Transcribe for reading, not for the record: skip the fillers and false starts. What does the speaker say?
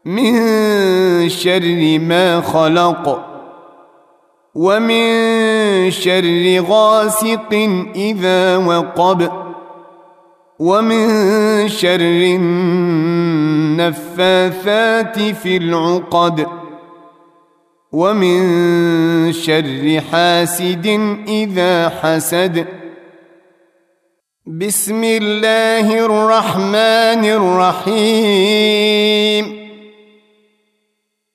من شر ما خلق ومن شر غاسق إذا وقب ومن شر النفاثات في العقد ومن شر حاسد إذا حسد. بسم الله الرحمن الرحيم.